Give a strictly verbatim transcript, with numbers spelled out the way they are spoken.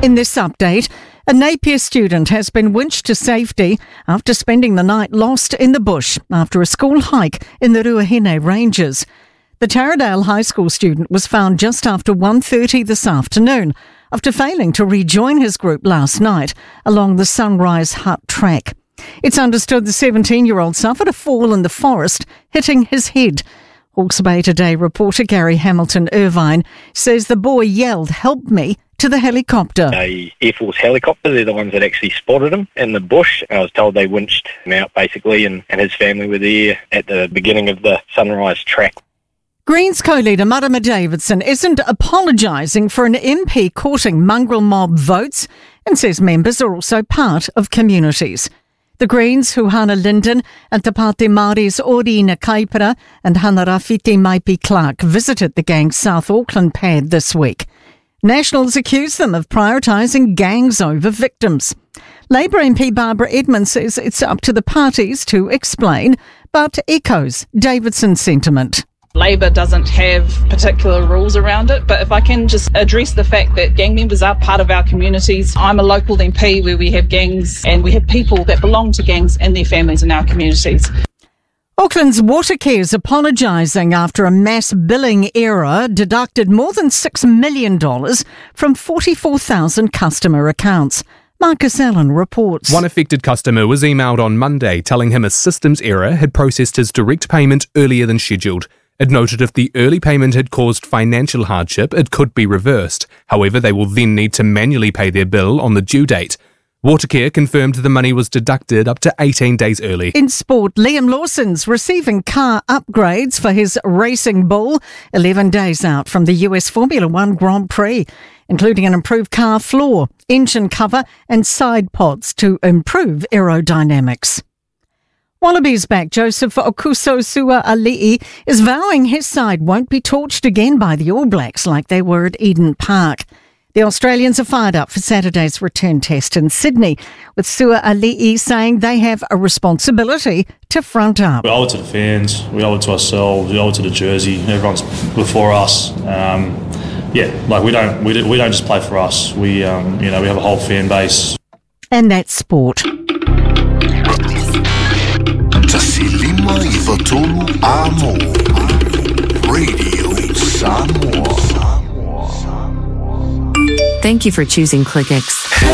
In this update, a Napier student has been winched to safety after spending the night lost in the bush after a school hike in the Ruahine Ranges. The Taradale High School student was found just after one thirty this afternoon after failing to rejoin his group last night along the Sunrise Hut track. It's understood the seventeen-year-old suffered a fall in the forest, hitting his head. Hawke's Bay Today reporter Gary Hamilton Irvine says the boy yelled, "Help me," to the helicopter. A Air Force helicopter, they're the ones that actually spotted him in the bush. I was told they winched him out basically, and, and his family were there at the beginning of the Sunrise track. Greens co-leader Marama Davidson isn't apologising for an M P courting mongrel mob votes and says members are also part of communities. The Greens, Huhana Linden and Te Pāti Māori's Orina Kaipara and Hanarafiti Maipi Clark visited the gang's South Auckland pad this week. Nationals accuse them of prioritising gangs over victims. Labour M P Barbara Edmonds says it's up to the parties to explain, but echoes Davidson's sentiment. Labour doesn't have particular rules around it, but if I can just address the fact that gang members are part of our communities. I'm a local M P where we have gangs and we have people that belong to gangs and their families in our communities. Auckland's Watercare is apologising after a mass billing error deducted more than six million dollars from forty-four thousand customer accounts. Marcus Allen reports. One affected customer was emailed on Monday telling him a systems error had processed his direct payment earlier than scheduled. It noted if the early payment had caused financial hardship, it could be reversed. However, they will then need to manually pay their bill on the due date. Watercare confirmed the money was deducted up to eighteen days early. In sport, Liam Lawson's receiving car upgrades for his Racing Bull, eleven days out from the U S Formula One Grand Prix, including an improved car floor, engine cover and side pods to improve aerodynamics. Wallabies back Joseph Okuso Sua-Ali'i is vowing his side won't be torched again by the All Blacks like they were at Eden Park. The Australians are fired up for Saturday's return test in Sydney, with Sua-Ali'i saying they have a responsibility to front up. We owe it to the fans, we owe it to ourselves, we owe it to the jersey, everyone's before us. Um, yeah, like we don't we, we don't just play for us. We um, you know we have a whole fan base. And that's sport. Tasilima Ivatolu Amo Radio Samoa. Thank you for choosing ClickX.